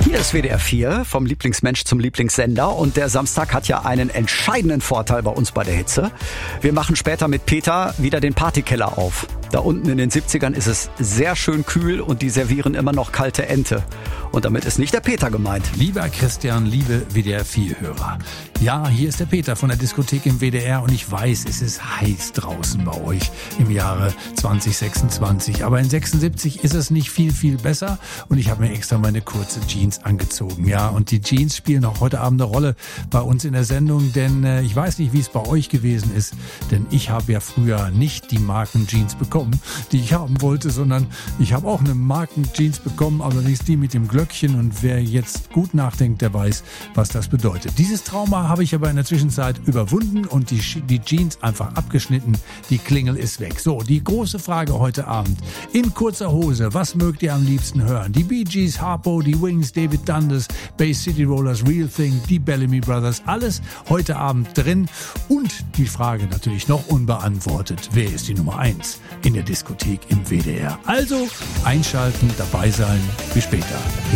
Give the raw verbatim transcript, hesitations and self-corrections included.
Hier ist W D R vier, vom Lieblingsmensch zum Lieblingssender, und der Samstag hat ja einen entscheidenden Vorteil bei uns bei der Hitze. Wir machen später mit Peter wieder den Partykeller auf. Da unten in den siebzigern ist es sehr schön kühl und die servieren immer noch kalte Ente. Und damit ist nicht der Peter gemeint. Lieber Christian, liebe W D R vier Hörer. Ja, hier ist der Peter von der Diskothek im W D R und ich weiß, es ist heiß draußen bei euch im Jahre zwanzig sechsundzwanzig. Aber in sechsundsiebzig ist es nicht viel, viel besser und ich habe mir extra meine kurze Jeans angezogen. Ja, und die Jeans spielen auch heute Abend eine Rolle bei uns in der Sendung, denn äh, ich weiß nicht, wie es bei euch gewesen ist, denn ich habe ja früher nicht die Markenjeans bekommen, die ich haben wollte, sondern ich habe auch eine Markenjeans bekommen, allerdings die mit dem Glöckchen, und wer jetzt gut nachdenkt, der weiß, was das bedeutet. Dieses Trauma habe ich aber in der Zwischenzeit überwunden und die, die Jeans einfach abgeschnitten, die Klingel ist weg. So, die große Frage heute Abend: In kurzer Hose, was mögt ihr am liebsten hören? Die Bee Gees, Harpo, die Wings, David Dundas, Bay City Rollers, Real Thing, die Bellamy Brothers, alles heute Abend drin. Und die Frage natürlich noch unbeantwortet: Wer ist die Nummer eins in der Diskothek im W D R? Also einschalten, dabei sein, bis später.